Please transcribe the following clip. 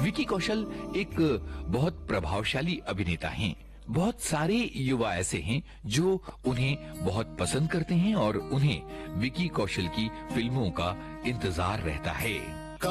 विकी कौशल एक बहुत प्रभावशाली अभिनेता हैं। बहुत सारे युवा ऐसे हैं जो उन्हें बहुत पसंद करते हैं और उन्हें विकी कौशल की फिल्मों का इंतजार रहता है।